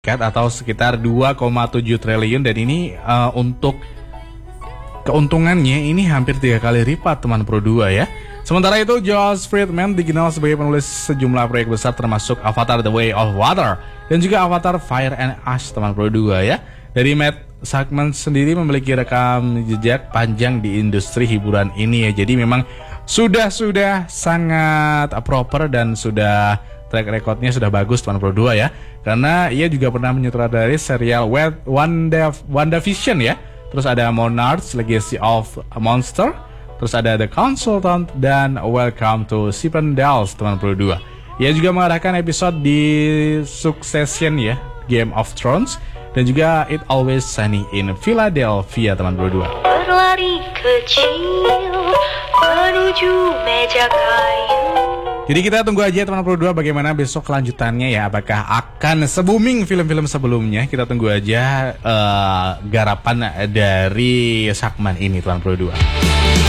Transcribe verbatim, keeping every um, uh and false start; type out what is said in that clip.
atau sekitar dua koma tujuh triliun, dan ini uh, untuk keuntungannya ini hampir tiga kali lipat teman Pro dua ya. Sementara itu Josh Friedman dikenal sebagai penulis sejumlah proyek besar termasuk Avatar The Way of Water dan juga Avatar Fire and Ash teman Pro dua ya. Dari Matt Shakman sendiri memiliki rekam jejak panjang di industri hiburan ini ya. Jadi memang sudah-sudah sangat proper dan sudah track recordnya sudah bagus teman Pro dua ya. Karena ia juga pernah menyutradarai serial Wanda, WandaVision ya. Terus ada Monarchs, Legacy of a Monster. Terus ada The Consultant dan Welcome to Chippendales teman Pro dua. Ia juga mengarahkan episode di Succession ya, Game of Thrones, dan juga It Always Sunny in Philadelphia teman Pro dua. Berlari kecil menuju meja kayu. Jadi kita tunggu aja teman Pro dua bagaimana besok kelanjutannya ya. Apakah akan se-booming film-film sebelumnya? Kita tunggu aja uh, garapan dari Shakman ini teman Pro dua.